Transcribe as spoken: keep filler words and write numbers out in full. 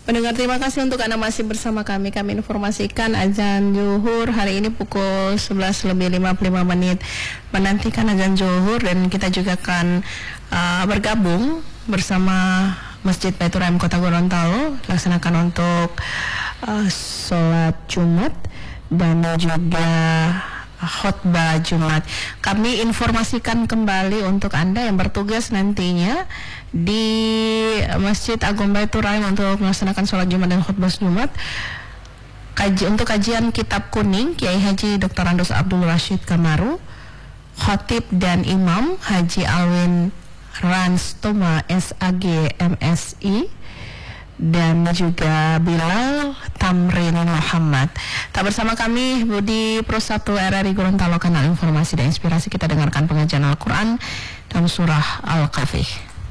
Pendengar, terima kasih untuk Anda masih bersama kami. Kami informasikan azan zuhur hari ini pukul sebelas lebih lima puluh lima menit. Menantikan azan zuhur dan kita juga akan uh, bergabung bersama Masjid Baitur Rahim Kota Gorontalo laksanakan untuk uh, sholat Jumat dan juga khutbah Jumat. Kami informasikan kembali untuk Anda yang bertugas nantinya di Masjid Agung Baitur Rahim untuk melaksanakan sholat Jumat dan khutbah Jumat. Kaji, untuk kajian kitab kuning Kiai Haji Doktor Andos Abdul Rashid Kamaru, khatib dan imam Haji Alwin Ranstoma S A G M S I, dan juga Bilal Tamrin Muhammad. Tak bersama kami Budi Pro satu R R I Gorontalo, kanal informasi dan inspirasi. Kita dengarkan pengajian Al-Quran dalam surah Al-Kahfi.